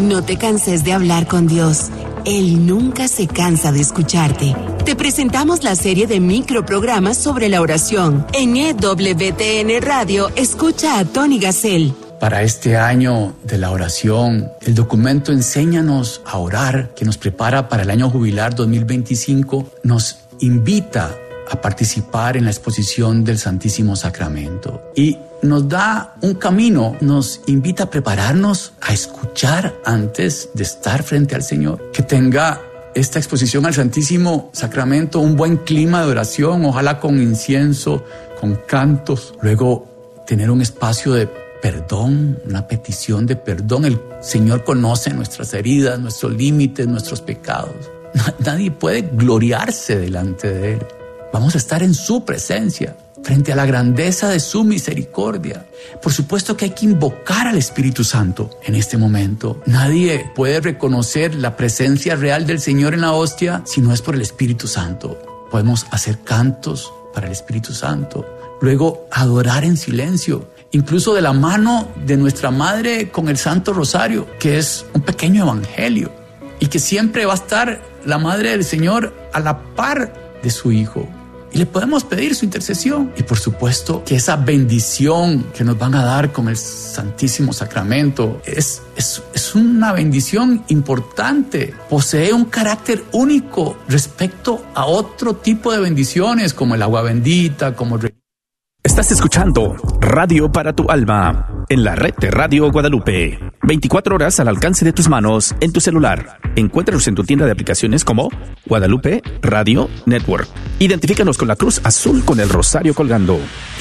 No te canses de hablar con Dios. Él nunca se cansa de escucharte. Te presentamos la serie de microprogramas sobre la oración. En EWTN Radio, escucha a Tony Gassel. Para este año de la oración, el documento Enséñanos a orar, que nos prepara para el año jubilar 2025, nos invita a participar en la exposición del Santísimo Sacramento y nos da un camino, nos invita a prepararnos a escuchar antes de estar frente al Señor. Que tenga esta exposición al Santísimo Sacramento un buen clima de oración, ojalá con incienso, con cantos. Luego tener un espacio de perdón, una petición de perdón. El Señor conoce nuestras heridas, nuestros límites, nuestros pecados. Nadie puede gloriarse delante de Él. Vamos a estar en su presencia, frente a la grandeza de su misericordia. Por supuesto que hay que invocar al Espíritu Santo en este momento. Nadie puede reconocer la presencia real del Señor en la hostia si no es por el Espíritu Santo. Podemos hacer cantos para el Espíritu Santo. Luego, adorar en silencio, incluso de la mano de nuestra Madre con el Santo Rosario, que es un pequeño evangelio y que siempre va a estar la Madre del Señor a la par de su Hijo. Y le podemos pedir su intercesión. Y por supuesto que esa bendición que nos van a dar con el Santísimo Sacramento es una bendición importante. Posee un carácter único respecto a otro tipo de bendiciones como el agua bendita, como... Estás escuchando Radio para tu Alma en la red de Radio Guadalupe. 24 horas al alcance de tus manos en tu celular. Encuéntranos en tu tienda de aplicaciones como Guadalupe Radio Network. Identifícanos con la cruz azul con el rosario colgando.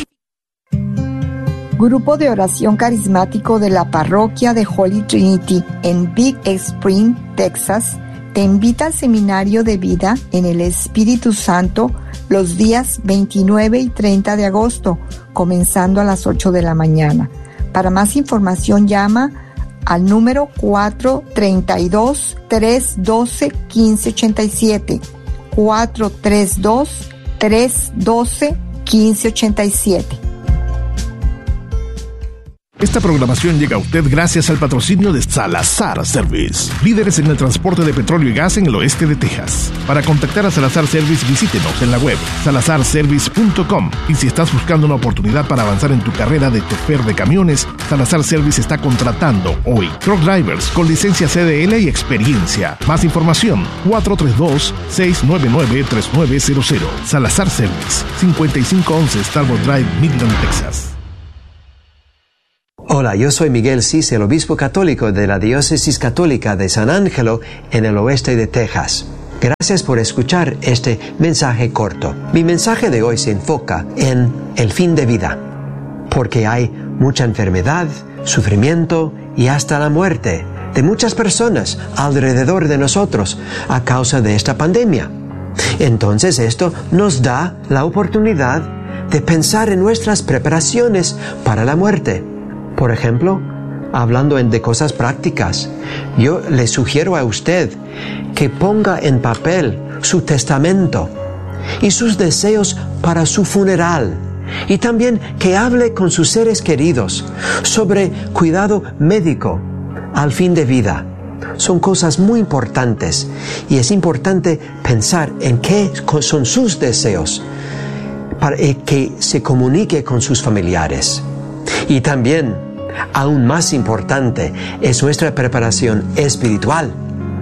Grupo de oración carismático de la parroquia de Holy Trinity en Big Spring, Texas, te invita al seminario de vida en el Espíritu Santo los días 29 y 30 de agosto, comenzando a las 8 de la mañana. Para más información llama al número 432-312-1587, 432-312-1587. Esta programación llega a usted gracias al patrocinio de Salazar Service, líderes en el transporte de petróleo y gas en el oeste de Texas. Para contactar a Salazar Service, visítenos en la web salazarservice.com. Y si estás buscando una oportunidad para avanzar en tu carrera de chofer de camiones, Salazar Service está contratando hoy truck drivers con licencia CDL y experiencia. Más información, 432-699-3900. Salazar Service, 5511 Starboard Drive, Midland, Texas. Hola, yo soy Miguel Cis, el obispo católico de la Diócesis Católica de San Ángelo en el oeste de Texas. Gracias por escuchar este mensaje corto. Mi mensaje de hoy se enfoca en el fin de vida, porque hay mucha enfermedad, sufrimiento y hasta la muerte de muchas personas alrededor de nosotros a causa de esta pandemia. Entonces esto nos da la oportunidad de pensar en nuestras preparaciones para la muerte. Por ejemplo, hablando de cosas prácticas, yo le sugiero a usted que ponga en papel su testamento y sus deseos para su funeral, y también que hable con sus seres queridos sobre cuidado médico al fin de vida. Son cosas muy importantes y es importante pensar en qué son sus deseos para que se comunique con sus familiares. Y también, aún más importante, es nuestra preparación espiritual.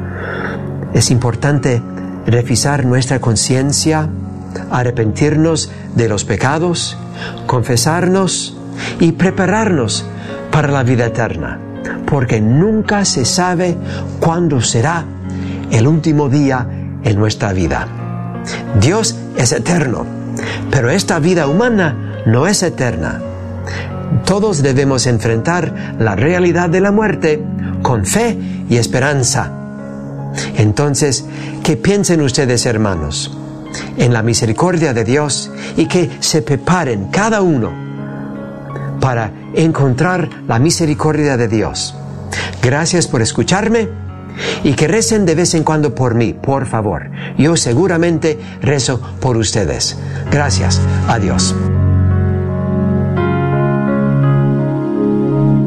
Es importante revisar nuestra conciencia, arrepentirnos de los pecados, confesarnos y prepararnos para la vida eterna, porque nunca se sabe cuándo será el último día en nuestra vida. Dios es eterno, pero esta vida humana no es eterna. Todos debemos enfrentar la realidad de la muerte con fe y esperanza. Entonces, que piensen ustedes, hermanos, en la misericordia de Dios y que se preparen cada uno para encontrar la misericordia de Dios. Gracias por escucharme y que recen de vez en cuando por mí, por favor. Yo seguramente rezo por ustedes. Gracias. Adiós.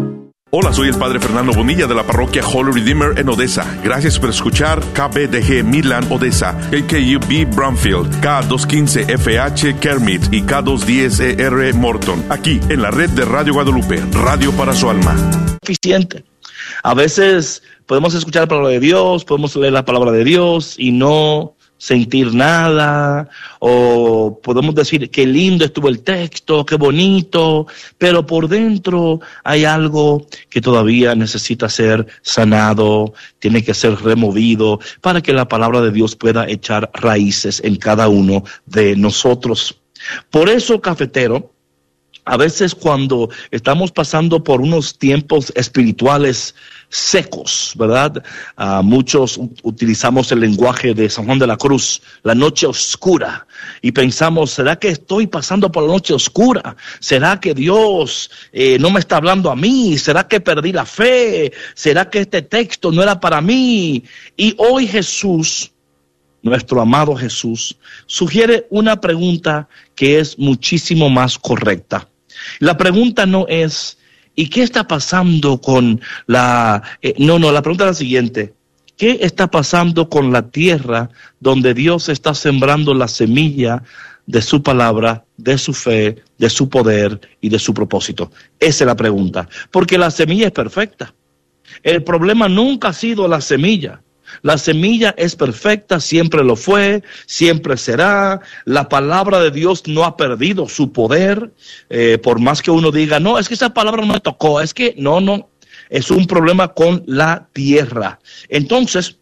Hola, soy el Padre Fernando Bonilla de la parroquia Holy Redeemer en Odessa. Gracias por escuchar KBDG Midland Odessa, KKUB Bromfield, K215FH Kermit y K210ER Morton. Aquí en la red de Radio Guadalupe, Radio para su alma. Eficiente. A veces podemos escuchar la palabra de Dios, podemos leer la palabra de Dios y no sentir nada, o podemos decir qué lindo estuvo el texto, qué bonito, pero por dentro hay algo que todavía necesita ser sanado, tiene que ser removido para que la palabra de Dios pueda echar raíces en cada uno de nosotros. Por eso, cafetero, a veces cuando estamos pasando por unos tiempos espirituales secos, ¿verdad? Muchos utilizamos el lenguaje de San Juan de la Cruz, la noche oscura, y pensamos, ¿será que estoy pasando por la noche oscura? ¿Será que Dios no me está hablando a mí? ¿Será que perdí la fe? ¿Será que este texto no era para mí? Y hoy Jesús, nuestro amado Jesús, sugiere una pregunta que es muchísimo más correcta. La pregunta no es, ¿y qué está pasando con la pregunta es la siguiente: ¿qué está pasando con la tierra donde Dios está sembrando la semilla de su palabra, de su fe, de su poder y de su propósito? Esa es la pregunta, porque la semilla es perfecta. El problema nunca ha sido la semilla. La semilla es perfecta, siempre lo fue, siempre será. La palabra de Dios no ha perdido su poder, por más que uno diga, no, es que esa palabra no me tocó, es que no, es un problema con la tierra. Entonces,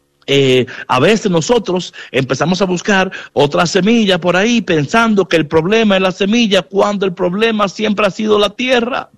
a veces nosotros empezamos a buscar otra semilla por ahí, pensando que el problema es la semilla, cuando el problema siempre ha sido la tierra.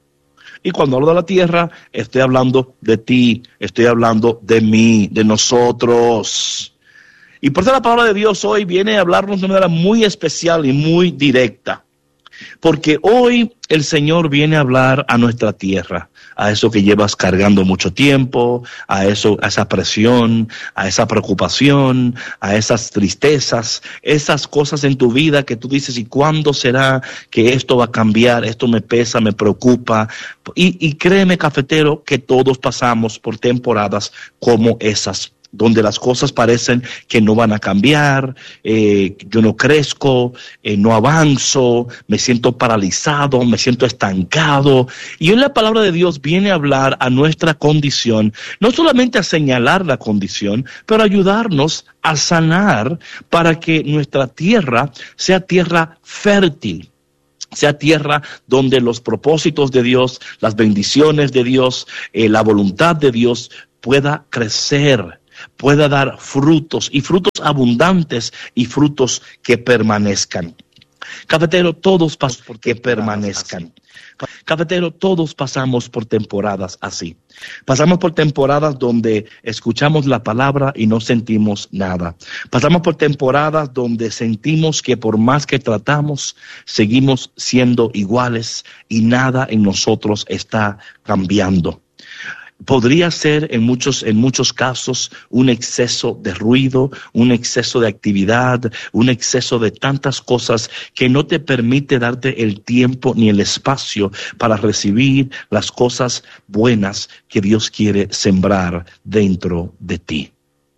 Y cuando hablo de la tierra, estoy hablando de ti, estoy hablando de mí, de nosotros. Y por eso la palabra de Dios hoy viene a hablarnos de una manera muy especial y muy directa. Porque hoy el Señor viene a hablar a nuestra tierra, a eso que llevas cargando mucho tiempo, a esa presión, a esa preocupación, a esas tristezas, esas cosas en tu vida que tú dices, ¿y cuándo será que esto va a cambiar? Esto me pesa, me preocupa. Y créeme, cafetero, que todos pasamos por temporadas como esas, donde las cosas parecen que no van a cambiar, yo no crezco, no avanzo, me siento paralizado, me siento estancado. Y hoy la palabra de Dios viene a hablar a nuestra condición, no solamente a señalar la condición, pero a ayudarnos a sanar para que nuestra tierra sea tierra fértil. Sea tierra donde los propósitos de Dios, las bendiciones de Dios, la voluntad de Dios pueda crecer, pueda dar frutos, y frutos abundantes, y frutos que permanezcan. Cafetero, todos pasamos por que permanezcan. Cafetero, todos pasamos por temporadas así. Pasamos por temporadas donde escuchamos la palabra y no sentimos nada. Pasamos por temporadas donde sentimos que por más que tratamos, seguimos siendo iguales y nada en nosotros está cambiando. Podría ser en muchos casos un exceso de ruido, un exceso de actividad, un exceso de tantas cosas que no te permite darte el tiempo ni el espacio para recibir las cosas buenas que Dios quiere sembrar dentro de ti.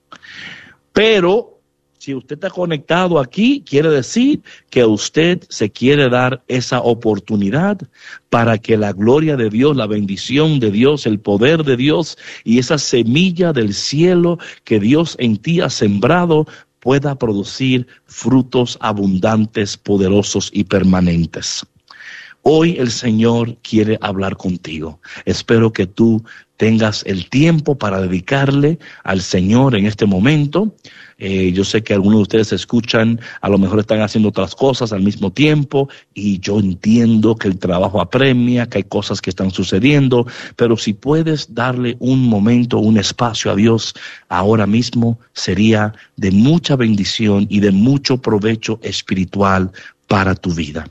Pero si usted está conectado aquí, quiere decir que usted se quiere dar esa oportunidad para que la gloria de Dios, la bendición de Dios, el poder de Dios y esa semilla del cielo que Dios en ti ha sembrado pueda producir frutos abundantes, poderosos y permanentes. Hoy el Señor quiere hablar contigo. Espero que tú tengas el tiempo para dedicarle al Señor en este momento. Yo sé que algunos de ustedes escuchan, a lo mejor están haciendo otras cosas al mismo tiempo, y yo entiendo que el trabajo apremia, que hay cosas que están sucediendo, pero si puedes darle un momento, un espacio a Dios ahora mismo, sería de mucha bendición y de mucho provecho espiritual para tu vida.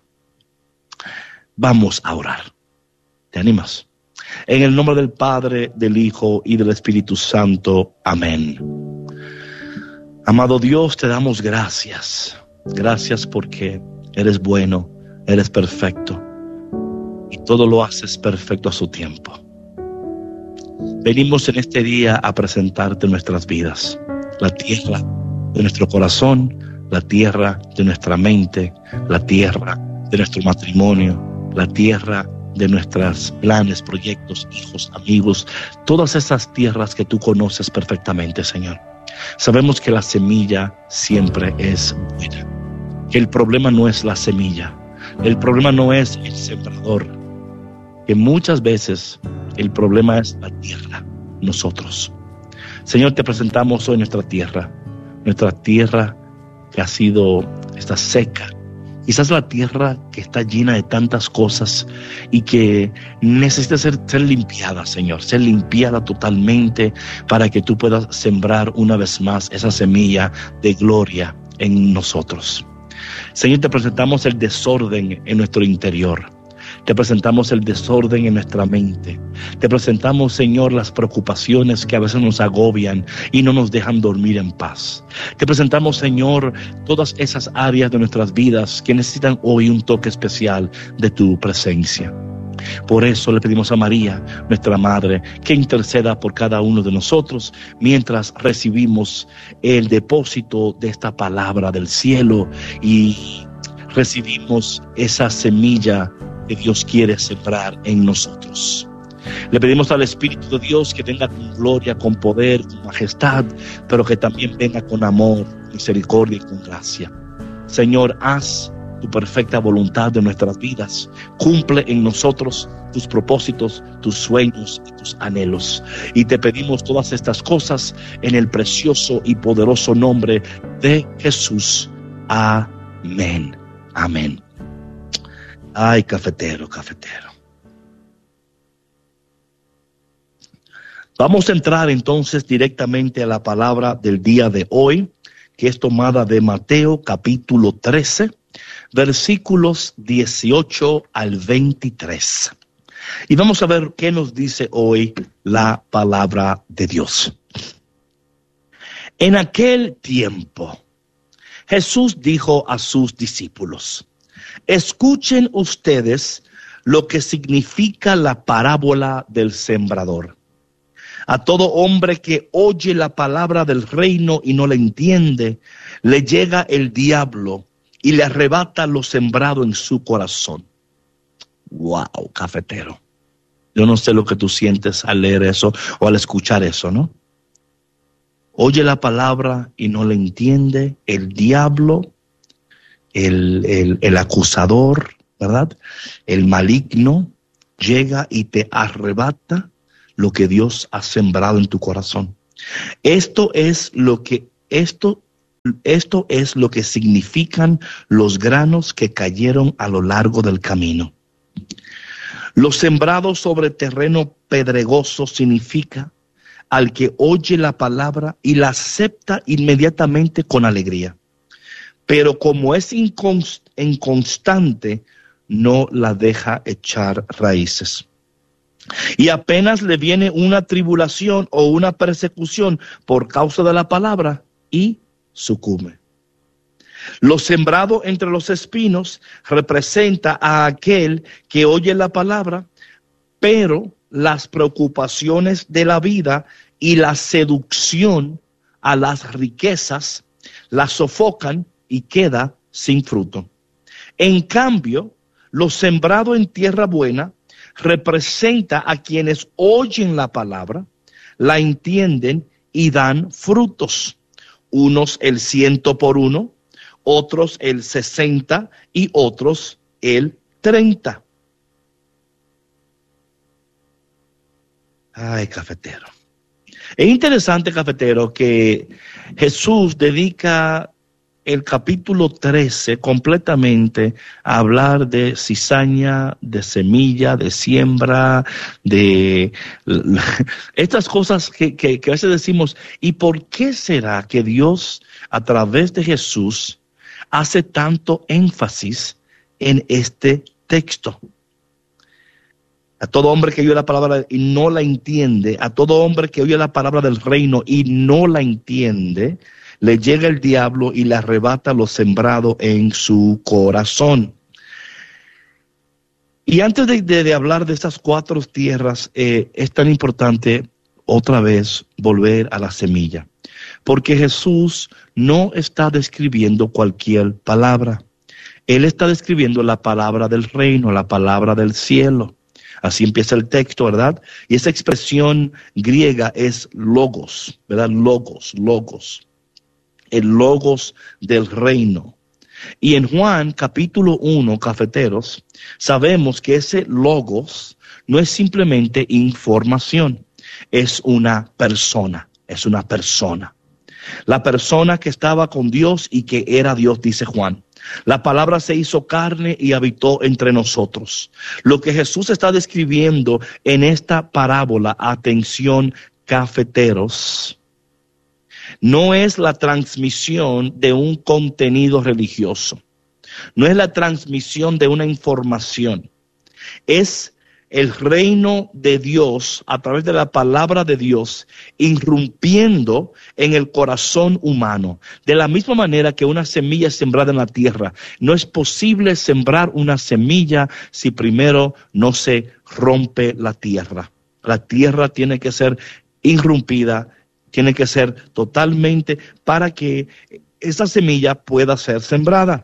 Vamos a orar. ¿Te animas? En el nombre del Padre, del Hijo y del Espíritu Santo. Amén. Amado Dios, te damos gracias. Gracias porque eres bueno, eres perfecto. Y todo lo haces perfecto a su tiempo. venimos en este día a presentarte nuestras vidas, la tierra de nuestro corazón, la tierra de nuestra mente, la tierra de nuestro matrimonio, la tierra de nuestros planes, proyectos, hijos, amigos, todas esas tierras que tú conoces perfectamente, Señor. Sabemos que la semilla siempre es buena, que el problema no es la semilla, el problema no es el sembrador, que muchas veces el problema es la tierra, nosotros. Señor, te presentamos hoy nuestra tierra que está seca. Quizás la tierra que está llena de tantas cosas y que necesita ser limpiada, Señor, ser limpiada totalmente para que tú puedas sembrar una vez más esa semilla de gloria en nosotros. Señor, te presentamos el desorden en nuestro interior. Te presentamos el desorden en nuestra mente. Te presentamos, Señor, las preocupaciones que a veces nos agobian y no nos dejan dormir en paz. Te presentamos, Señor, todas esas áreas de nuestras vidas que necesitan hoy un toque especial de tu presencia. Por eso le pedimos a María, nuestra Madre, que interceda por cada uno de nosotros mientras recibimos el depósito de esta palabra del cielo y recibimos esa semilla que Dios quiere sembrar en nosotros. Le pedimos al Espíritu de Dios que venga con gloria, con poder, con majestad, pero que también venga con amor, misericordia y con gracia. Señor, haz tu perfecta voluntad de nuestras vidas. Cumple en nosotros tus propósitos, tus sueños y tus anhelos. Y te pedimos todas estas cosas en el precioso y poderoso nombre de Jesús. Amén. Amén. Ay, cafetero. Vamos a entrar entonces directamente a la palabra del día de hoy, que es tomada de Mateo capítulo 13, versículos 18 al 23. Y vamos a ver qué nos dice hoy la palabra de Dios. En aquel tiempo, Jesús dijo a sus discípulos: escuchen ustedes lo que significa la parábola del sembrador. A todo hombre que oye la palabra del reino y no la entiende, le llega el diablo y le arrebata lo sembrado en su corazón. Wow, cafetero. Yo no sé lo que tú sientes al leer eso o al escuchar eso, ¿no? Oye la palabra y no la entiende, el diablo, el acusador, ¿verdad? El maligno llega y te arrebata lo que Dios ha sembrado en tu corazón. Esto es lo que significan los granos que cayeron a lo largo del camino. Los sembrados sobre terreno pedregoso significa al que oye la palabra y la acepta inmediatamente con alegría. Pero como es inconstante, no la deja echar raíces. Y apenas le viene una tribulación o una persecución por causa de la palabra y sucumbe. Lo sembrado entre los espinos representa a aquel que oye la palabra, pero las preocupaciones de la vida y la seducción a las riquezas la sofocan y queda sin fruto. En cambio, lo sembrado en tierra buena representa a quienes oyen la palabra, la entienden y dan frutos. Unos el 100 por 1, otros el 60 y otros el 30. Ay, cafetero. Es interesante, cafetero, que Jesús dedica el capítulo 13 completamente a hablar de cizaña, de semilla, de siembra, de estas cosas que a veces decimos, ¿y por qué será que Dios a través de Jesús hace tanto énfasis en este texto? A todo hombre que oye la palabra y no la entiende, a todo hombre que oye la palabra del reino y no la entiende, le llega el diablo y le arrebata lo sembrado en su corazón. Y antes de hablar de estas 4 tierras, es tan importante otra vez volver a la semilla, porque Jesús no está describiendo cualquier palabra. Él está describiendo la palabra del reino, la palabra del cielo. Así empieza el texto, ¿verdad? Y esa expresión griega es logos, ¿verdad? Logos. El logos del reino. Y en Juan capítulo 1, cafeteros, sabemos que ese logos no es simplemente información, es una persona. La persona que estaba con Dios y que era Dios, dice Juan. La palabra se hizo carne y habitó entre nosotros. Lo que Jesús está describiendo en esta parábola, atención cafeteros, no es la transmisión de un contenido religioso, no es la transmisión de una información, es el reino de Dios a través de la palabra de Dios irrumpiendo en el corazón humano. De la misma manera que una semilla sembrada en la tierra, no es posible sembrar una semilla si primero no se rompe la tierra. La tierra tiene que ser irrumpida, tiene que ser totalmente para que esa semilla pueda ser sembrada.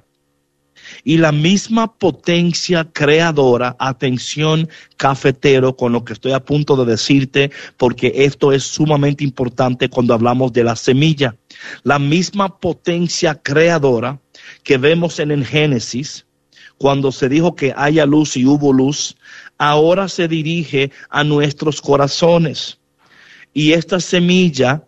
Y la misma potencia creadora, atención cafetero con lo que estoy a punto de decirte, porque esto es sumamente importante cuando hablamos de la semilla. La misma potencia creadora que vemos en el Génesis, cuando se dijo que haya luz y hubo luz, ahora se dirige a nuestros corazones. Y esta semilla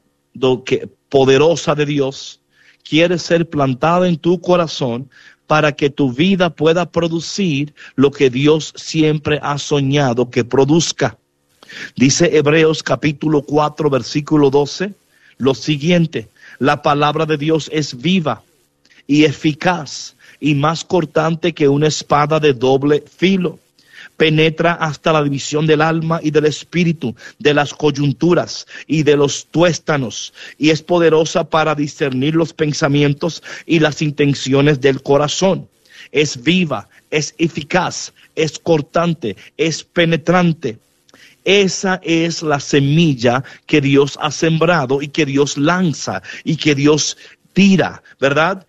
poderosa de Dios quiere ser plantada en tu corazón para que tu vida pueda producir lo que Dios siempre ha soñado que produzca. Dice Hebreos capítulo 4, versículo 12, lo siguiente: la palabra de Dios es viva y eficaz y más cortante que una espada de doble filo. Penetra hasta la división del alma y del espíritu, de las coyunturas y de los tuéstanos, y es poderosa para discernir los pensamientos y las intenciones del corazón. Es viva, es eficaz, es cortante, es penetrante. Esa es la semilla que Dios ha sembrado y que Dios lanza y que Dios tira, ¿verdad?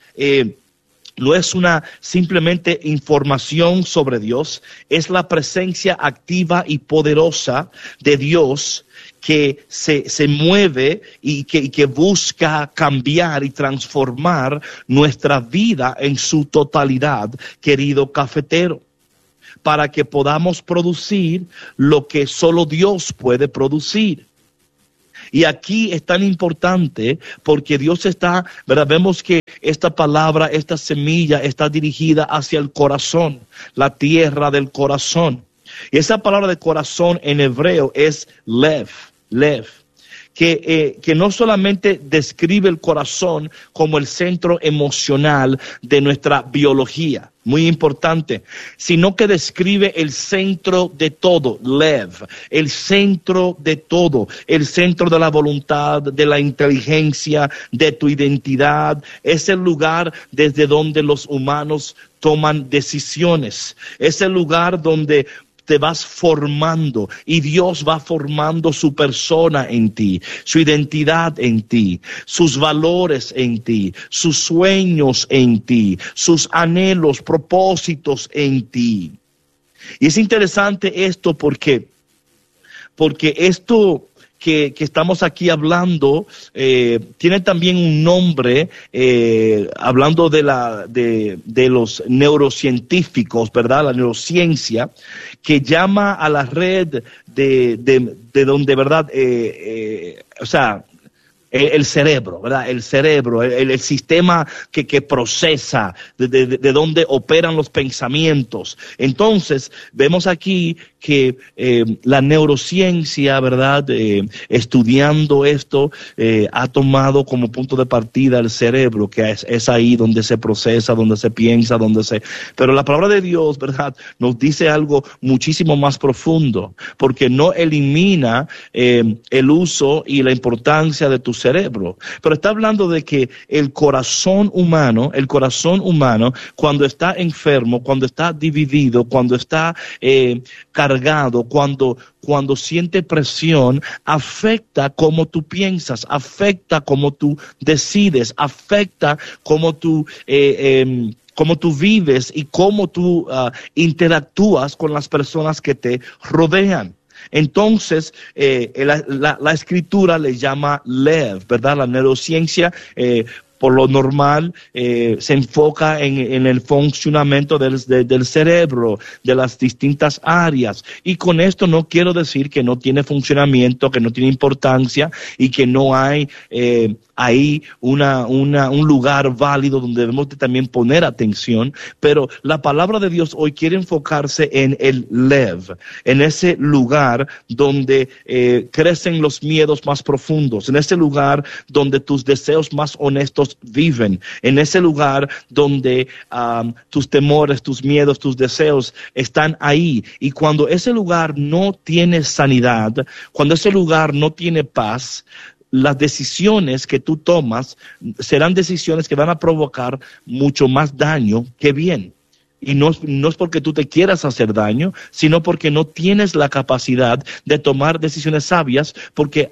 No es una simplemente información sobre Dios, es la presencia activa y poderosa de Dios que se mueve y que busca cambiar y transformar nuestra vida en su totalidad, querido cafetero, para que podamos producir lo que solo Dios puede producir. Y aquí es tan importante porque Dios está, ¿verdad? Vemos que esta palabra, esta semilla está dirigida hacia el corazón, la tierra del corazón. Y esa palabra de corazón en hebreo es lev, que no solamente describe el corazón como el centro emocional de nuestra biología, muy importante, sino que describe el centro de todo, lev, el centro de todo, el centro de la voluntad, de la inteligencia, de tu identidad. Es el lugar desde donde los humanos toman decisiones, es el lugar donde te vas formando y Dios va formando su persona en ti, su identidad en ti, sus valores en ti, sus sueños en ti, sus anhelos, propósitos en ti. Y es interesante esto porque esto que estamos aquí hablando tiene también un nombre, hablando de los neurocientíficos, ¿verdad? La neurociencia, que llama a la red de donde, ¿verdad? O sea, el cerebro, ¿verdad? El cerebro, el sistema que procesa, de donde operan los pensamientos. Entonces, vemos aquí que la neurociencia, ¿verdad? Estudiando esto, ha tomado como punto de partida el cerebro, que es ahí donde se procesa, donde se piensa, pero la palabra de Dios, ¿verdad?, nos dice algo muchísimo más profundo, porque no elimina el uso y la importancia de tu cerebro, pero está hablando de que el corazón humano, cuando está enfermo, cuando está dividido, cuando está cargado, cuando siente presión, afecta cómo tú piensas, afecta cómo tú decides, afecta cómo tú vives y cómo tú interactúas con las personas que te rodean. Entonces, la escritura le llama Lev, ¿verdad? La neurociencia, por lo normal, se enfoca en el funcionamiento del cerebro, de las distintas áreas. Y con esto no quiero decir que no tiene funcionamiento, que no tiene importancia y que no hay ahí un lugar válido donde debemos de también poner atención, pero la palabra de Dios hoy quiere enfocarse en el Lev, en ese lugar donde crecen los miedos más profundos, en ese lugar donde tus deseos más honestos viven, en ese lugar donde tus temores, tus miedos, tus deseos están ahí. Y cuando ese lugar no tiene sanidad, cuando ese lugar no tiene paz, las decisiones que tú tomas serán decisiones que van a provocar mucho más daño que bien. Y no es porque tú te quieras hacer daño, sino porque no tienes la capacidad de tomar decisiones sabias, porque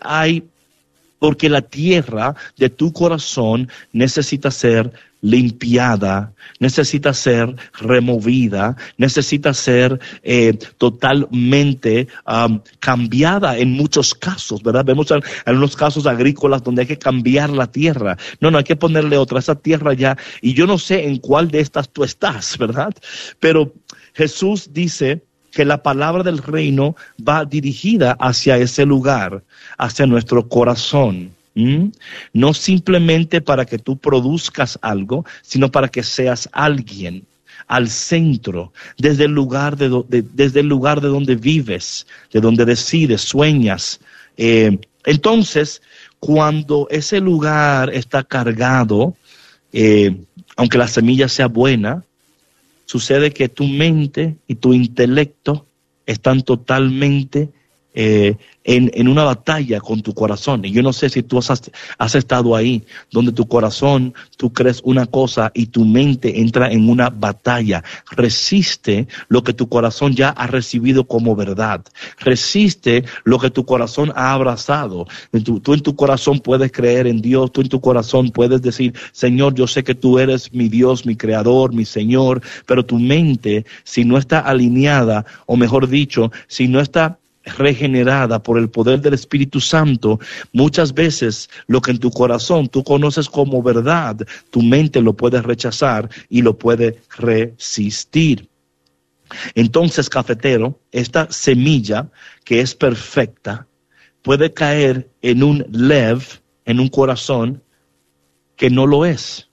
la tierra de tu corazón necesita ser limpiada, necesita ser removida, necesita ser totalmente cambiada en muchos casos, ¿verdad? Vemos algunos casos agrícolas donde hay que cambiar la tierra. No, hay que ponerle otra, esa tierra ya, y yo no sé en cuál de estas tú estás, ¿verdad? Pero Jesús dice que la palabra del reino va dirigida hacia ese lugar, hacia nuestro corazón. No simplemente para que tú produzcas algo, sino para que seas alguien al centro, desde el lugar de donde vives, de donde decides, sueñas. Entonces, cuando ese lugar está cargado, aunque la semilla sea buena, sucede que tu mente y tu intelecto están totalmente en una batalla con tu corazón. Y yo no sé si tú has estado ahí, donde tu corazón, tú crees una cosa y tu mente entra en una batalla. Resiste lo que tu corazón ya ha recibido como verdad. Resiste lo que tu corazón ha abrazado. Tú en tu corazón puedes creer en Dios, tú en tu corazón puedes decir, Señor, yo sé que tú eres mi Dios, mi Creador, mi Señor, pero tu mente, si no está alineada, o mejor dicho, si no está regenerada por el poder del Espíritu Santo, muchas veces lo que en tu corazón tú conoces como verdad, tu mente lo puede rechazar y lo puede resistir. Entonces, cafetero, esta semilla que es perfecta puede caer en un lev, en un corazón que no lo es.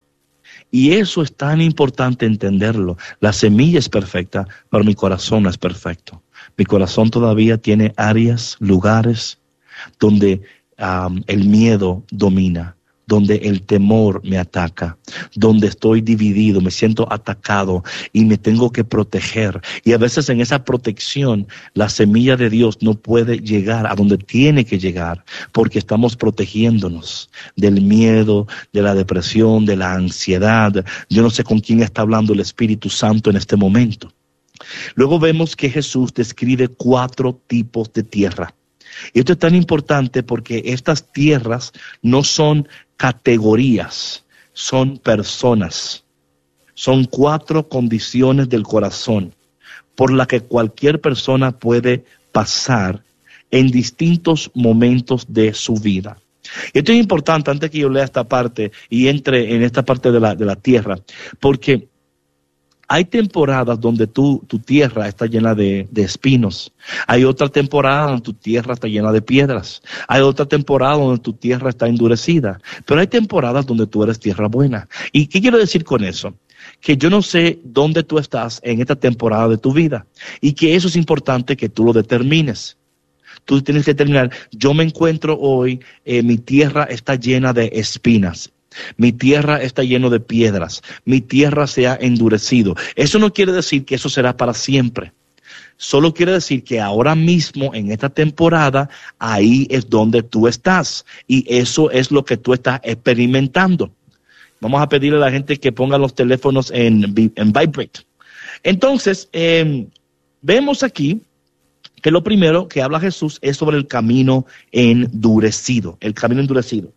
Y eso es tan importante entenderlo. La semilla es perfecta, pero mi corazón no es perfecto. Mi corazón todavía tiene áreas, lugares donde el miedo domina, donde el temor me ataca, donde estoy dividido, me siento atacado y me tengo que proteger. Y a veces en esa protección la semilla de Dios no puede llegar a donde tiene que llegar, porque estamos protegiéndonos del miedo, de la depresión, de la ansiedad. Yo no sé con quién está hablando el Espíritu Santo en este momento. Luego vemos que Jesús describe 4 tipos de tierra. Y esto es tan importante porque estas tierras no son categorías, son personas. Son 4 condiciones del corazón por las que cualquier persona puede pasar en distintos momentos de su vida. Esto es importante antes que yo lea esta parte y entre en esta parte de la tierra, porque hay temporadas donde tu tierra está llena de espinos. Hay otra temporada donde tu tierra está llena de piedras. Hay otra temporada donde tu tierra está endurecida. Pero hay temporadas donde tú eres tierra buena. ¿Y qué quiero decir con eso? que yo no sé dónde tú estás en esta temporada de tu vida y que eso es importante que tú lo determines. Tú tienes que determinar, yo me encuentro hoy, mi tierra está llena de espinas. Mi tierra está llena de piedras. Mi tierra se ha endurecido. Eso no quiere decir que eso será para siempre. Solo quiere decir que ahora mismo, en esta temporada, ahí es donde tú estás. Y eso es lo que tú estás experimentando. Vamos a pedirle a la gente que ponga los teléfonos en vibrate. Entonces, vemos aquí que lo primero que habla Jesús es sobre el camino endurecido. El camino endurecido.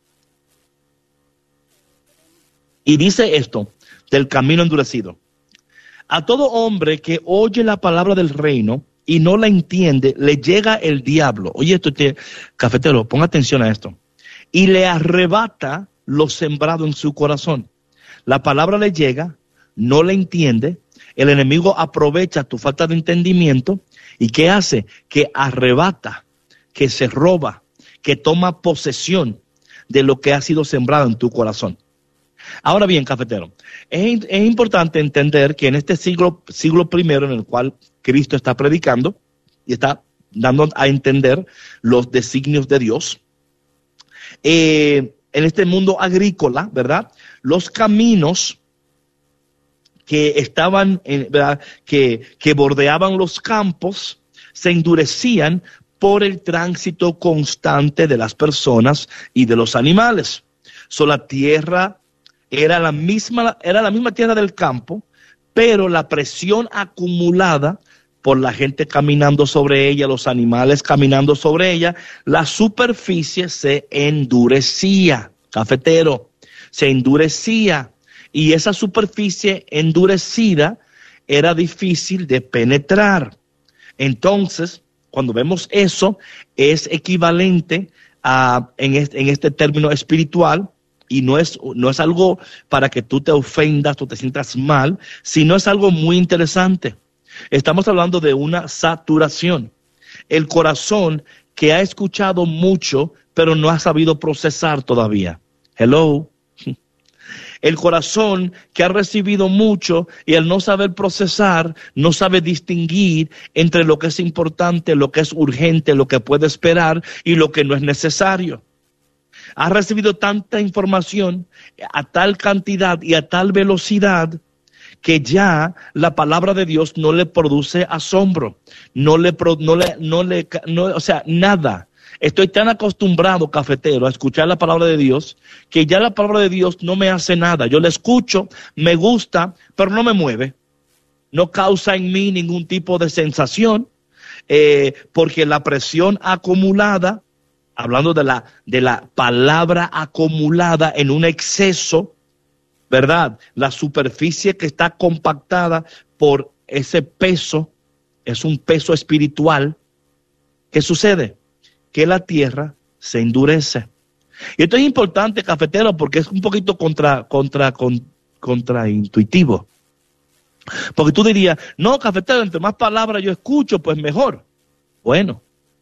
Y dice esto del camino endurecido. A todo hombre que oye la palabra del reino y no la entiende, le llega el diablo. Oye, cafetero, pon atención a esto. Y le arrebata lo sembrado en su corazón. La palabra le llega, no la entiende, el enemigo aprovecha tu falta de entendimiento y ¿qué hace? Que arrebata, que se roba, que toma posesión de lo que ha sido sembrado en tu corazón. Ahora bien, cafetero, es importante entender que en este siglo primero en el cual Cristo está predicando y está dando a entender los designios de Dios, en este mundo agrícola, ¿verdad? Los caminos que estaban, ¿verdad? Que bordeaban los campos se endurecían por el tránsito constante de las personas y de los animales. La tierra era la misma tierra del campo, pero la presión acumulada por la gente caminando sobre ella, los animales caminando sobre ella, la superficie se endurecía, cafetero, se endurecía, y esa superficie endurecida era difícil de penetrar. Entonces, cuando vemos eso, es equivalente a, en este término espiritual, y no es algo para que tú te ofendas o te sientas mal, sino es algo muy interesante. Estamos hablando de una saturación. El corazón que ha escuchado mucho, pero no ha sabido procesar todavía. Hello. El corazón que ha recibido mucho y al no saber procesar, no sabe distinguir entre lo que es importante, lo que es urgente, lo que puede esperar y lo que no es necesario. Ha recibido tanta información a tal cantidad y a tal velocidad que ya la palabra de Dios no le produce asombro, o sea, nada. Estoy tan acostumbrado, cafetero, a escuchar la palabra de Dios, que ya la palabra de Dios no me hace nada. Yo la escucho, me gusta, pero no me mueve. No causa en mí ningún tipo de sensación, porque la presión acumulada, hablando de la palabra acumulada en un exceso, ¿verdad? La superficie que está compactada por ese peso, es un peso espiritual. ¿Qué sucede? Que la tierra se endurece. Y esto es importante, cafetero, porque es un poquito contraintuitivo. Porque tú dirías, no, cafetero, entre más palabras yo escucho, pues mejor. Bueno,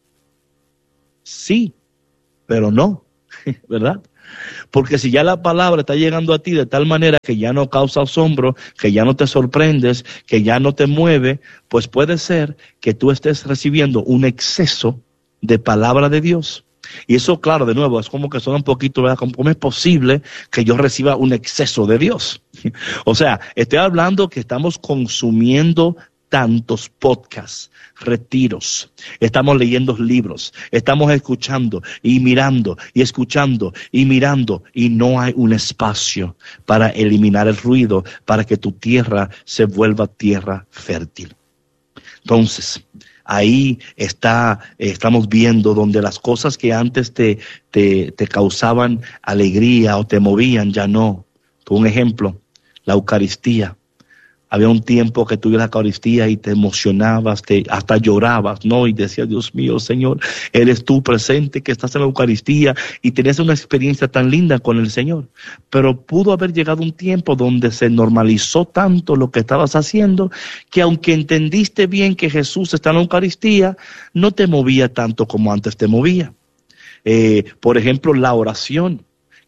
sí, pero no, ¿verdad? Porque si ya la palabra está llegando a ti de tal manera que ya no causa asombro, que ya no te sorprendes, que ya no te mueve, pues puede ser que tú estés recibiendo un exceso de palabra de Dios. Y eso, claro, de nuevo, es como que suena un poquito, ¿verdad? ¿Cómo es posible que yo reciba un exceso de Dios? O sea, estoy hablando que estamos consumiendo tantos podcasts, retiros, estamos leyendo libros, estamos escuchando y mirando y escuchando y mirando, y no hay un espacio para eliminar el ruido, para que tu tierra se vuelva tierra fértil. Entonces, ahí estamos viendo donde las cosas que antes te causaban alegría o te movían, ya no. Un ejemplo, la Eucaristía. Había un tiempo que tú ibas a la Eucaristía y te emocionabas, hasta llorabas, ¿no? Y decías, Dios mío, Señor, eres tú presente que estás en la Eucaristía, y tenías una experiencia tan linda con el Señor. Pero pudo haber llegado un tiempo donde se normalizó tanto lo que estabas haciendo, que aunque entendiste bien que Jesús está en la Eucaristía, no te movía tanto como antes te movía. Por ejemplo, la oración.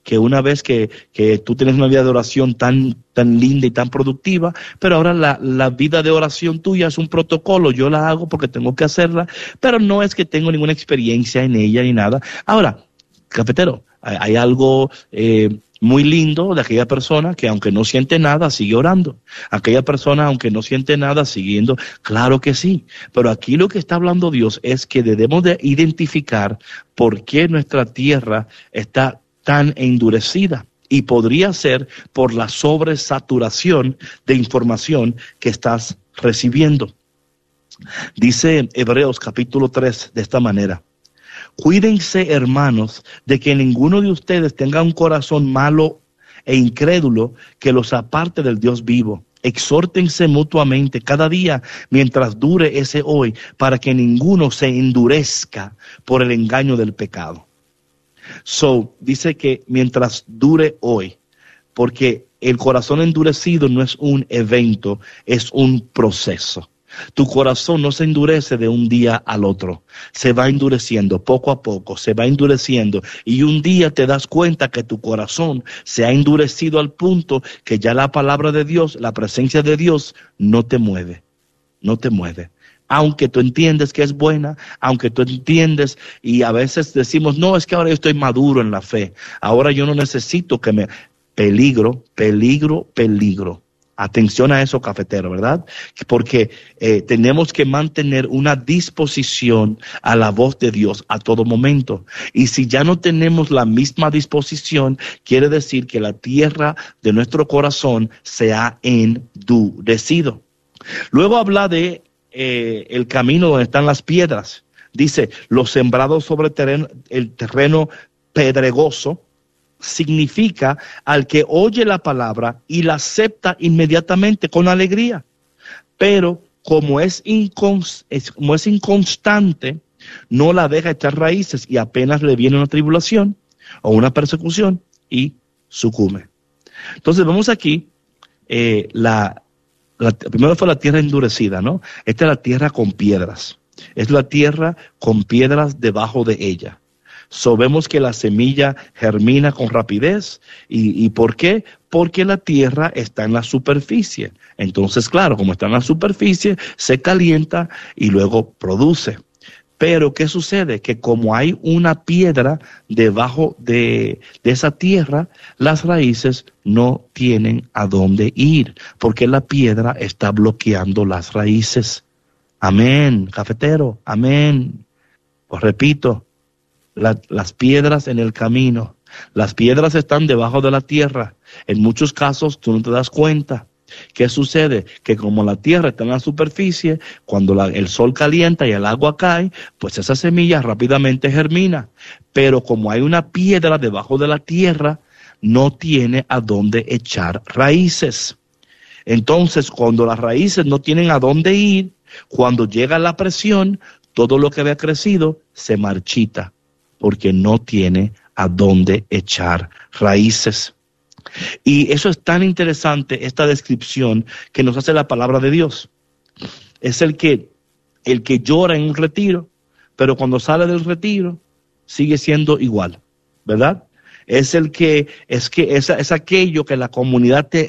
que una vez que tú tienes una vida de oración tan linda y tan productiva, pero ahora la vida de oración tuya es un protocolo, yo la hago porque tengo que hacerla, pero no es que tengo ninguna experiencia en ella ni nada. Ahora, cafetero, hay algo muy lindo de aquella persona que aunque no siente nada, sigue orando. Aquella persona, aunque no siente nada, siguiendo, claro que sí. Pero aquí lo que está hablando Dios es que debemos de identificar por qué nuestra tierra está tan endurecida. Y podría ser por la sobresaturación de información que estás recibiendo. Dice Hebreos capítulo 3 de esta manera: cuídense, hermanos, de que ninguno de ustedes tenga un corazón malo e incrédulo que los aparte del Dios vivo. Exhórtense mutuamente cada día mientras dure ese hoy, para que ninguno se endurezca por el engaño del pecado. Dice que mientras dure hoy, porque el corazón endurecido no es un evento, es un proceso. Tu corazón no se endurece de un día al otro, se va endureciendo poco a poco, se va endureciendo, y un día te das cuenta que tu corazón se ha endurecido al punto que ya la palabra de Dios, la presencia de Dios no te mueve, no te mueve. Aunque tú entiendes que es buena, aunque tú entiendes, y a veces decimos, no, es que ahora yo estoy maduro en la fe, ahora yo no necesito que me... Peligro. Atención a eso, cafetero, ¿verdad? Porque tenemos que mantener una disposición a la voz de Dios a todo momento. Y si ya no tenemos la misma disposición, quiere decir que la tierra de nuestro corazón se ha endurecido. Luego habla de el camino donde están las piedras. Dice, los sembrados sobre el terreno pedregoso, significa al que oye la palabra y la acepta inmediatamente con alegría, pero como es inconstante, no la deja echar raíces y apenas le viene una tribulación o una persecución y sucumbe. Entonces vemos aquí, primero fue la tierra endurecida, ¿no? Esta es la tierra con piedras, es la tierra con piedras debajo de ella. Vemos que la semilla germina con rapidez. ¿Y por qué? Porque la tierra está en la superficie. Entonces, claro, como está en la superficie, se calienta y luego produce. Pero, ¿qué sucede? Que como hay una piedra debajo de esa tierra, las raíces no tienen a dónde ir, porque la piedra está bloqueando las raíces. Amén, cafetero, amén. Os repito. Las piedras en el camino, las piedras están debajo de la tierra. En muchos casos tú no te das cuenta. ¿Qué sucede? Que como la tierra está en la superficie, cuando el sol calienta y el agua cae, pues esa semilla rápidamente germina. Pero como hay una piedra debajo de la tierra, no tiene a dónde echar raíces. Entonces, cuando las raíces no tienen a dónde ir, cuando llega la presión, todo lo que había crecido se marchita, porque no tiene a dónde echar raíces. Y eso es tan interesante, esta descripción que nos hace la palabra de Dios. Es el que llora en un retiro, pero cuando sale del retiro sigue siendo igual, ¿verdad? Es aquello que la comunidad te